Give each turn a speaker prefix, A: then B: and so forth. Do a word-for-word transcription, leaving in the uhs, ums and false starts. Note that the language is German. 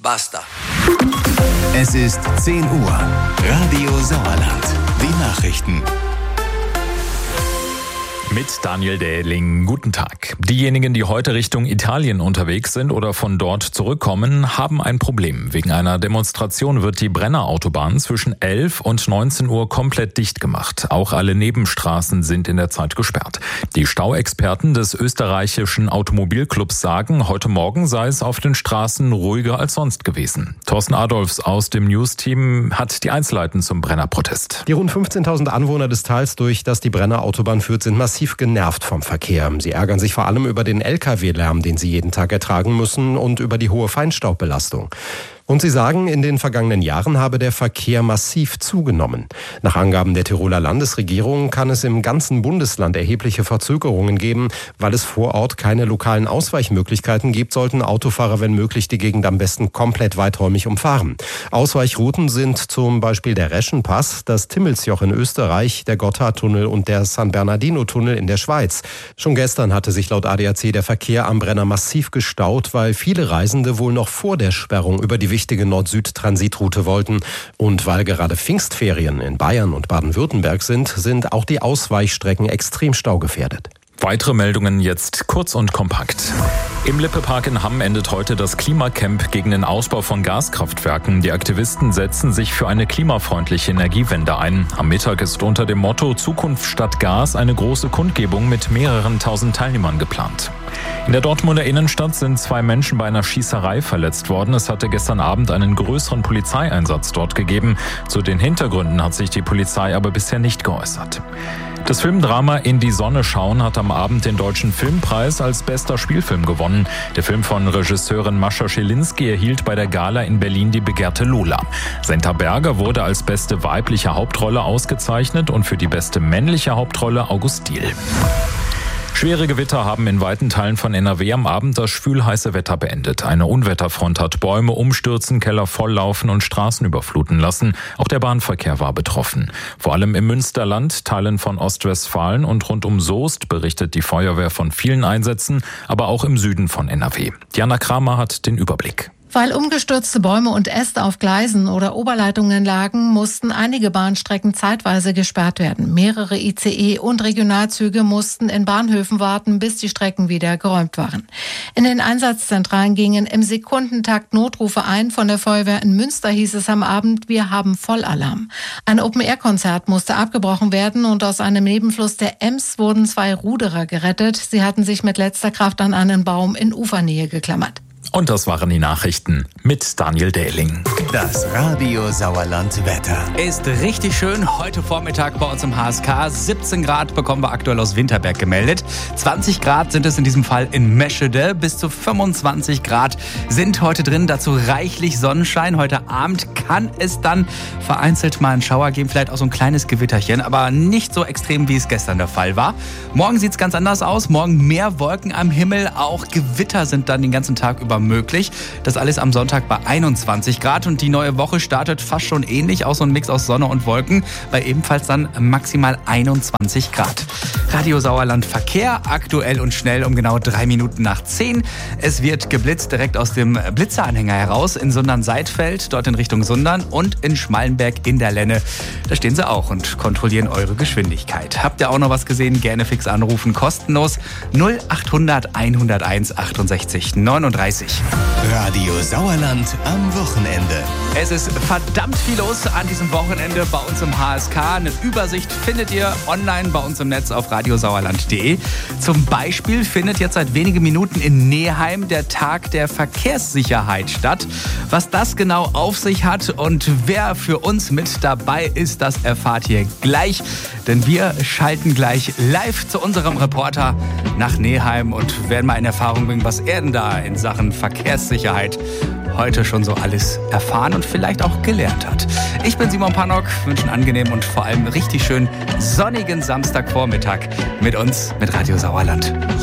A: Basta.
B: Es ist zehn Uhr. Radio Sauerland. Die Nachrichten.
C: Mit Daniel Dähling. Guten Tag. Diejenigen, die heute Richtung Italien unterwegs sind oder von dort zurückkommen, haben ein Problem. Wegen einer Demonstration wird die Brennerautobahn zwischen elf und neunzehn Uhr komplett dicht gemacht. Auch alle Nebenstraßen sind in der Zeit gesperrt. Die Stauexperten des österreichischen Automobilclubs sagen, heute Morgen sei es auf den Straßen ruhiger als sonst gewesen. Thorsten Adolfs aus dem News-Team hat die Einzelheiten zum Brennerprotest.
D: Die rund fünfzehntausend Anwohner des Tals, durch das die Brennerautobahn führt, sind massiv genervt vom Verkehr. Sie ärgern sich vor allem über den L K W-Lärm, den sie jeden Tag ertragen müssen, und über die hohe Feinstaubbelastung. Und sie sagen, in den vergangenen Jahren habe der Verkehr massiv zugenommen. Nach Angaben der Tiroler Landesregierung kann es im ganzen Bundesland erhebliche Verzögerungen geben. Weil es vor Ort keine lokalen Ausweichmöglichkeiten gibt, sollten Autofahrer, wenn möglich, die Gegend am besten komplett weiträumig umfahren. Ausweichrouten sind zum Beispiel der Reschenpass, das Timmelsjoch in Österreich, der Gotthardtunnel und der San Bernardino-Tunnel in der Schweiz. Schon gestern hatte sich laut A D A C der Verkehr am Brenner massiv gestaut, weil viele Reisende wohl noch vor der Sperrung über die wichtige Nord-Süd-Transitroute wollten. Und weil gerade Pfingstferien in Bayern und Baden-Württemberg sind, sind auch die Ausweichstrecken extrem staugefährdet.
C: Weitere Meldungen jetzt kurz und kompakt. Im Lippe-Park in Hamm endet heute das Klimacamp gegen den Ausbau von Gaskraftwerken. Die Aktivisten setzen sich für eine klimafreundliche Energiewende ein. Am Mittag ist unter dem Motto Zukunft statt Gas eine große Kundgebung mit mehreren tausend Teilnehmern geplant. In der Dortmunder Innenstadt sind zwei Menschen bei einer Schießerei verletzt worden. Es hatte gestern Abend einen größeren Polizeieinsatz dort gegeben. Zu den Hintergründen hat sich die Polizei aber bisher nicht geäußert. Das Filmdrama In die Sonne schauen hat am Abend den Deutschen Filmpreis als bester Spielfilm gewonnen. Der Film von Regisseurin Mascha Schilinski erhielt bei der Gala in Berlin die begehrte Lola. Senta Berger wurde als beste weibliche Hauptrolle ausgezeichnet und für die beste männliche Hauptrolle August Diehl. Schwere Gewitter haben in weiten Teilen von N R W am Abend das schwülheiße Wetter beendet. Eine Unwetterfront hat Bäume umstürzen, Keller volllaufen und Straßen überfluten lassen. Auch der Bahnverkehr war betroffen. Vor allem im Münsterland, Teilen von Ostwestfalen und rund um Soest berichtet die Feuerwehr von vielen Einsätzen, aber auch im Süden von N R W. Diana Kramer hat den Überblick.
E: Weil umgestürzte Bäume und Äste auf Gleisen oder Oberleitungen lagen, mussten einige Bahnstrecken zeitweise gesperrt werden. Mehrere I C E und Regionalzüge mussten in Bahnhöfen warten, bis die Strecken wieder geräumt waren. In den Einsatzzentralen gingen im Sekundentakt Notrufe ein. Von der Feuerwehr in Münster hieß es am Abend, wir haben Vollalarm. Ein Open-Air-Konzert musste abgebrochen werden und aus einem Nebenfluss der Ems wurden zwei Ruderer gerettet. Sie hatten sich mit letzter Kraft an einen Baum in Ufernähe geklammert.
C: Und das waren die Nachrichten mit Daniel Dähling.
B: Das Radio Sauerland Wetter.
F: Ist richtig schön. Heute Vormittag bei uns im H S K. siebzehn Grad bekommen wir aktuell aus Winterberg gemeldet. zwanzig Grad sind es in diesem Fall in Meschede. Bis zu fünfundzwanzig Grad sind heute drin. Dazu reichlich Sonnenschein. Heute Abend kann es dann vereinzelt mal einen Schauer geben. Vielleicht auch so ein kleines Gewitterchen. Aber nicht so extrem, wie es gestern der Fall war. Morgen sieht es ganz anders aus. Morgen mehr Wolken am Himmel. Auch Gewitter sind dann den ganzen Tag über möglich. Das alles am Sonntag bei einundzwanzig Grad und die neue Woche startet fast schon ähnlich, auch so ein Mix aus Sonne und Wolken, bei ebenfalls dann maximal einundzwanzig Grad. Radio Sauerland Verkehr, aktuell und schnell um genau drei Minuten nach zehn. Es wird geblitzt direkt aus dem Blitzeranhänger heraus in Sundern-Seidfeld, dort in Richtung Sundern und in Schmallenberg in der Lenne. Da stehen sie auch und kontrollieren eure Geschwindigkeit. Habt ihr auch noch was gesehen? Gerne fix anrufen, kostenlos null achthundert einhunderteins achtundsechzig neununddreißig.
B: Radio Sauerland am Wochenende.
F: Es ist verdammt viel los an diesem Wochenende bei uns im H S K. Eine Übersicht findet ihr online bei uns im Netz auf radiosauerland punkt de. Zum Beispiel findet jetzt seit wenigen Minuten in Neheim der Tag der Verkehrssicherheit statt. Was das genau auf sich hat und wer für uns mit dabei ist, das erfahrt ihr gleich. Denn wir schalten gleich live zu unserem Reporter nach Neheim und werden mal in Erfahrung bringen, was er denn da in Sachen Verkehrssicherheit heute schon so alles erfahren und vielleicht auch gelernt hat. Ich bin Simon Pannock, wünsche einen angenehmen und vor allem richtig schön sonnigen Samstagvormittag mit uns, mit Radio Sauerland.